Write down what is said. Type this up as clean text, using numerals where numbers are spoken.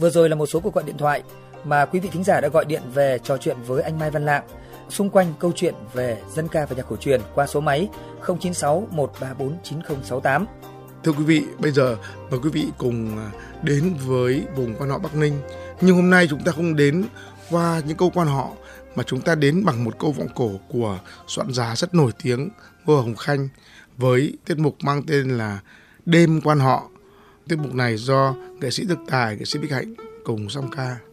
Vừa rồi là một số cuộc gọi điện thoại mà quý vị thính giả đã gọi điện về trò chuyện với anh Mai Văn Lạng xung quanh câu chuyện về dân ca và nhạc cổ truyền qua số máy 096 134 9068. Thưa quý vị, bây giờ mời quý vị cùng đến với vùng quan họ Bắc Ninh. Nhưng hôm nay chúng ta không đến qua những câu quan họ, mà chúng ta đến bằng một câu vọng cổ của soạn giả rất nổi tiếng Ngô Hồng Khanh với tiết mục mang tên là Đêm quan họ. Tiết mục này do nghệ sĩ thực tài, nghệ sĩ Bích Hạnh cùng song ca.